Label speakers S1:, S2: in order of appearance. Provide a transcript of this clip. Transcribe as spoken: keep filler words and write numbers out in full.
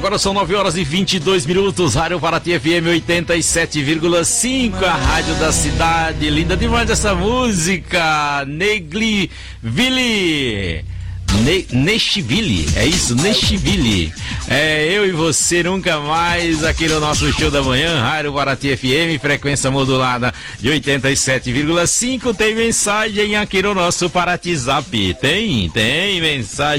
S1: Agora são nove horas e vinte e dois minutos. Rádio Paraty F M oitenta e sete vírgula cinco, a rádio da cidade. Linda demais essa música. Negliville. Ne Neshville, é isso, Neshville. É eu e você nunca mais aqui no nosso show da manhã, Rádio Paraty F M, frequência modulada de oitenta e sete vírgula cinco. Tem mensagem aqui no nosso Paraty Zap. Tem, tem mensagem.